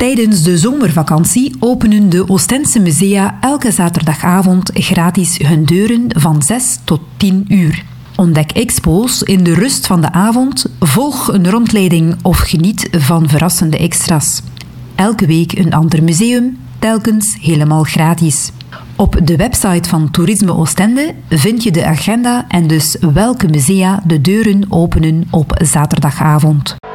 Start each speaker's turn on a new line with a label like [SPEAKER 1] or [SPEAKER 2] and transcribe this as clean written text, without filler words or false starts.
[SPEAKER 1] Tijdens de zomervakantie openen de Oostense musea elke zaterdagavond gratis hun deuren van 6 tot 10 uur. Ontdek expo's in de rust van de avond, volg een rondleiding of geniet van verrassende extra's. Elke week een ander museum, telkens helemaal gratis. Op de website van Toerisme Oostende vind je de agenda en dus welke musea de deuren openen op zaterdagavond.